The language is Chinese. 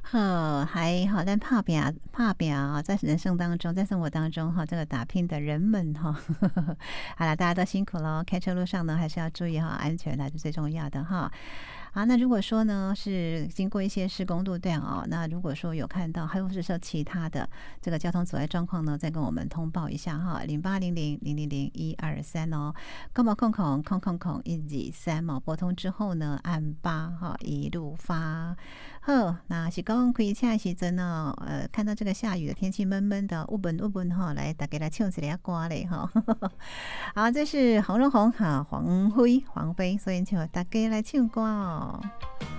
好，还好，但怕表啊，在人生当中，在生活当中哈，这个打拼的人们哈，好了，大家都辛苦了，开车路上呢还是要注意哈，安全还是最重要的哈。好，那如果说呢是经过一些施工路段哦，那如果说有看到，还有是说其他的这个交通阻碍状况呢，再跟我们通报一下哈，0800000123哦，空123哦，拨通之后呢，按8哈一路发。好，那是讲开车的时阵哦，看到这个下雨的天气闷闷的，乌闷哈，来大家来唱一下歌嘞哈。好，这是红哈，黄飞，所以就大家来唱歌哦。